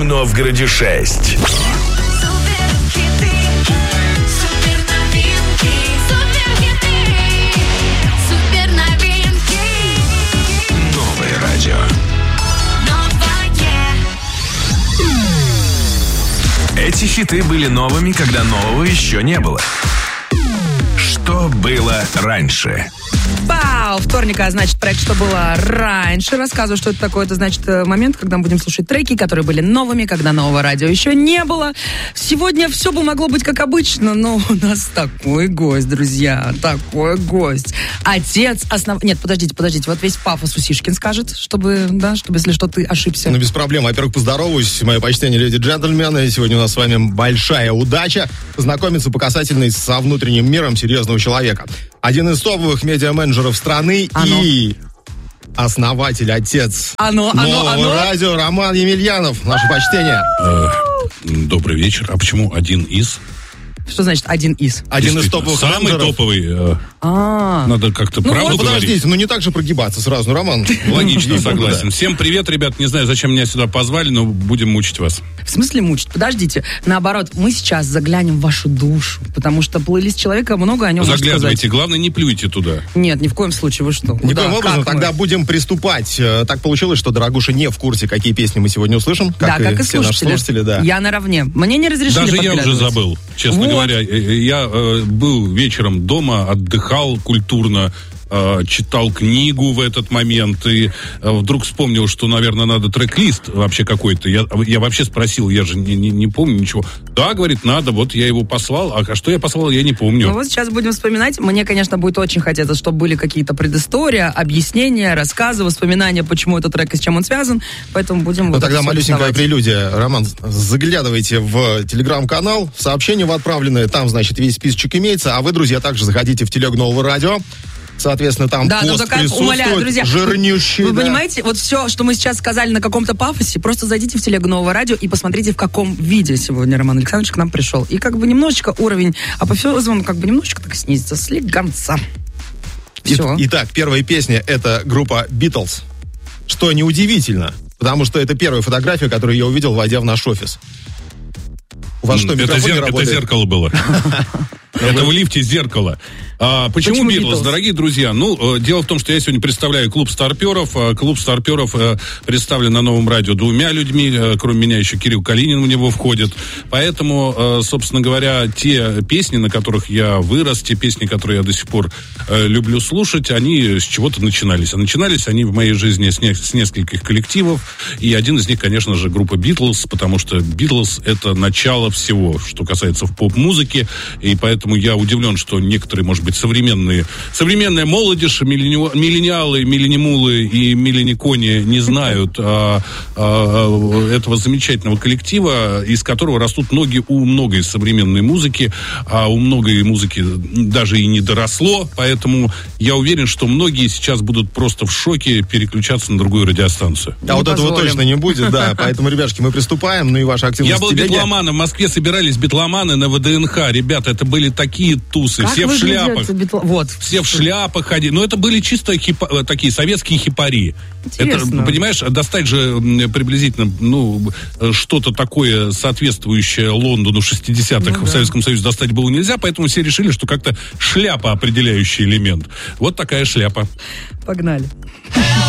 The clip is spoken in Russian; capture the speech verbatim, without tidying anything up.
Новгороде шесть. Новое радио. Эти хиты были новыми, когда нового еще не было. Что было раньше? Вау! Вторник, а значит, проект «Что было раньше». Рассказываю, что это такое. Это значит момент, когда мы будем слушать треки, которые были новыми, когда нового радио еще не было. Сегодня все бы могло быть как обычно, но у нас такой гость, друзья. Такой гость. Отец основ... Нет, подождите, подождите. Вот весь пафос Усишкин скажет, чтобы, да, чтобы, если что, ты ошибся. Ну, без проблем. Во-первых, поздороваюсь. Мое почтение, леди и джентльмены. Сегодня у нас с вами большая удача познакомиться по касательной со внутренним миром серьезного человека. Один из топовых медиа-менеджеров страны оно. И основатель, отец оно, нового оно, оно. радио Роман Емельянов. Наше почтение. Добрый вечер. А почему один из? Что значит один из? Один из топовых Самый менеджеров. топовый. А-а-а. Надо как-то ну, правду вот, говорить. Подождите, ну не так же прогибаться сразу, ну, Роман. Логично, согласен. Всем привет, ребят. Не знаю, зачем меня сюда позвали, но будем мучить вас. В смысле мучить? Подождите. Наоборот, мы сейчас заглянем в вашу душу, потому что плейлист человека много о нем может сказать. Заглядывайте, главное, не плюйте туда. Нет, ни в коем случае, вы что? Никоим образом, тогда мы? будем приступать. Так получилось, что Дорогуша не в курсе, какие песни мы сегодня услышим. Как да, и как и все слушатели. наши слушатели, да. Я наравне. Мне не разрешили Даже я уже забыл, честно вот. говоря. Я э, был вечером дома, отдыхал культурно, э, читал книгу в этот момент и э, вдруг вспомнил, что, наверное, надо трек-лист вообще какой-то. Я, я вообще спросил, я же не, не, не помню ничего. Да, говорит, надо, вот я его послал. А что я послал, я не помню. Ну вот сейчас будем вспоминать. Мне, конечно, будет очень хотеться, чтобы были какие-то предыстория, объяснения, рассказы, воспоминания, почему этот трек и с чем он связан. Поэтому будем... Ну вот тогда малюсенькая рисовать. прелюдия. Роман, заглядывайте в телеграм-канал, сообщения в отправленные, там, значит, весь списочек имеется, а вы, друзья, также заходите в телег Нового радио. Соответственно, там да, пост ну, так, присутствует, умоляю, друзья, жирнющий. Вы да. понимаете, вот все, что мы сейчас сказали на каком-то пафосе, просто зайдите в телегу Нового радио и посмотрите, в каком виде сегодня Роман Александрович к нам пришел. И как бы немножечко уровень апофеоза, он как бы немножечко так снизится, слегонца. Все. Итак, первая песня — это группа Beatles. Что неудивительно, потому что это первая фотография, которую я увидел, войдя в наш офис. У вас что, это, зер- это зеркало было. Это в лифте зеркало. А, почему Битлз, дорогие друзья? Ну, э, дело в том, что я сегодня представляю клуб старперов. А клуб старперов э, представлен на Новом радио двумя людьми. Э, кроме меня еще Кирилл Калинин в него входит. Поэтому, э, собственно говоря, те песни, на которых я вырос, те песни, которые я до сих пор э, люблю слушать, они с чего-то начинались. А начинались они в моей жизни с, не, с нескольких коллективов. И один из них, конечно же, группа Битлз, потому что Битлз — это начало всего, что касается в поп-музыке. И поэтому я удивлен, что некоторые, может быть, современные, современная молодежь, миллени, миллениалы, миллениумулы и миллениcoни не знают а, а, этого замечательного коллектива, из которого растут ноги у многой современной музыки, а у многой музыки даже и не доросло, поэтому я уверен, что многие сейчас будут просто в шоке переключаться на другую радиостанцию. А вот этого точно не будет, да, поэтому, ребяшки, мы приступаем, ну и ваша активность. Я был битломаном, в Москве собирались битломаны на ВДНХ, ребята, это были такие тусы, как все в шляпах. Битл... Вот. Все в шляпах ходили. Но это были чисто хипа... такие советские хипари. Интересно. Это, понимаешь, достать же приблизительно, ну, что-то такое, соответствующее Лондону шестидесятых ну, в да. Советском Союзе достать было нельзя, поэтому все решили, что как-то шляпа определяющий элемент. Вот такая шляпа. Погнали.